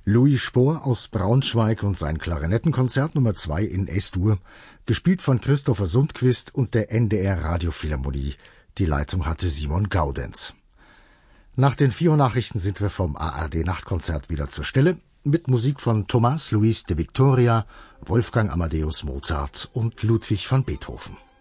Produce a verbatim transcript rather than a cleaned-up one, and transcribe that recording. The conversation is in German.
Louis Spohr aus Braunschweig und sein Klarinettenkonzert Nummer zwei in S-Dur, gespielt von Christopher Sundquist und der N D R Radiophilharmonie. Die Leitung hatte Simon Gaudenz. Nach den vier Uhr Nachrichten sind wir vom A R D Nachtkonzert wieder zur Stelle, mit Musik von Tomás Luis de Victoria, Wolfgang Amadeus Mozart und Ludwig van Beethoven.